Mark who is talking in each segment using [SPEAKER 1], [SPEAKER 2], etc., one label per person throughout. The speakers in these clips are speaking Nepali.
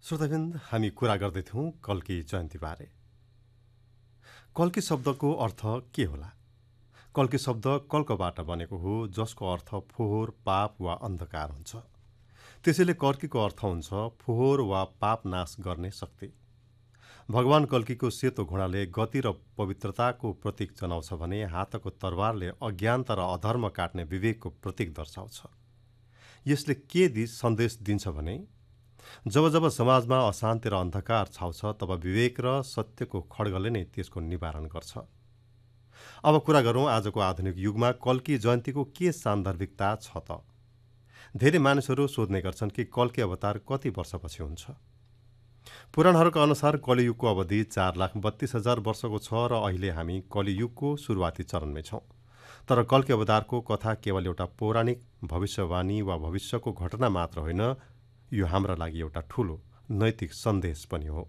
[SPEAKER 1] श्रोताबिन्द हामी कुरा गर्दैथ्यौँ कल्की जयन्तीबारे। कल्की शब्दको अर्थ के होला? कल्की शब्द कल्कबाट बनेको हो, जसको अर्थ फोहोर, पाप वा अन्धकार हुन्छ। त्यसैले कल्कीको अर्थ हुन्छ फोहोर वा पाप नाश गर्ने शक्ति। भगवान कल्कीको सेतो घोडाले गति र पवित्रताको प्रतीक जनाउँछ भने हातको तरवारले अज्ञानता र अधर्म काट्ने विवेकको प्रतीक दर्शाउँछ। यसले के सन्देश दिन्छ भने जब जब समाजमा अशान्ति र अन्धकार छाउँछ तब विवेक र सत्यको खड्गले नै त्यसको निवारण गर्छ। अब कुरा गरौँ आजको आधुनिक युगमा कल्की जयन्तीको के सान्दर्भिकता छ त? धेरै मानिसहरू सोध्ने गर्छन् कि कल्की अवतार कति वर्षपछि हुन्छ। पुराणहरूका अनुसार कलियुगको अवधि 4,32,000 वर्षको छ र अहिले हामी कलियुगको सुरुवाती चरणमै छौँ। तर कल्की अवतारको कथा केवल एउटा पौराणिक भविष्यवाणी वा भविष्यको घटना मात्र होइन, यो हाम्रा लागि एउटा ठूलो नैतिक सन्देश पनि हो।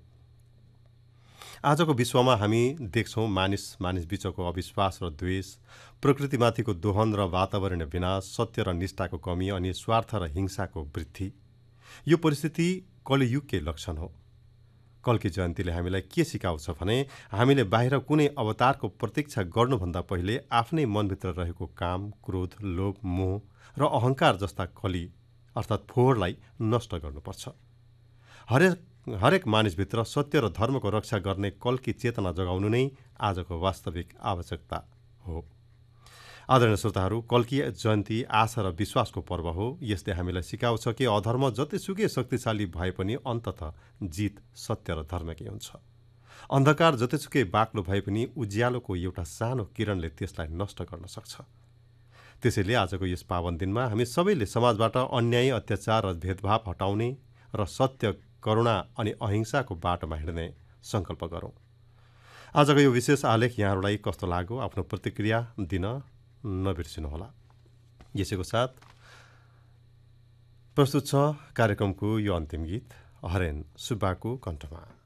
[SPEAKER 1] आजको विश्वमा हामी देख्छौँ मानिस बीचको अविश्वास र द्वेष, प्रकृतिमाथिको दोहन र वातावरणीय विनाश, सत्य र निष्ठाको कमी अनि स्वार्थ र हिंसाको वृद्धि। यो परिस्थिति कलियुगकै लक्षण हो। कल्की जयन्तीले हामीलाई के सिकाउँछ भने हामीले बाहिर कुनै अवतारको प्रतीक्षा गर्नुभन्दा पहिले आफ्नै मनभित्र रहेको काम, क्रोध, लोभ, मोह र अहंकार जस्ता कली अर्थात् फोहोरलाई नष्ट गर्नुपर्छ। हरेक मानिसभित्र सत्य र धर्मको रक्षा गर्ने कल्की चेतना जगाउनु नै आजको वास्तविक आवश्यकता हो। आदरणीय श्रोताहरू, कल्की जयन्ती आशा र विश्वासको पर्व हो। यसले हामीलाई सिकाउँछ कि अधर्म जतिसुकै शक्तिशाली भए पनि अन्ततः जित सत्य र धर्मकै हुन्छ। अन्धकार जतिसुकै बाक्लो भए पनि उज्यालोको एउटा सानो किरणले त्यसलाई नष्ट गर्न सक्छ। त्यसैले आजको यस पावन दिनमा हामी सबैले समाजबाट अन्याय, अत्याचार र भेदभाव हटाउने र सत्य, करुणा अनि अहिंसाको बाटोमा हिँड्ने सङ्कल्प गरौँ। आजको यो विशेष आलेख यहाँहरूलाई कस्तो लाग्यो आफ्नो प्रतिक्रिया दिन नबिर्सिनुहोला। यसैको साथ प्रस्तुत छ कार्यक्रमको यो अन्तिम गीत हरेन सुब्बाको कण्ठमा।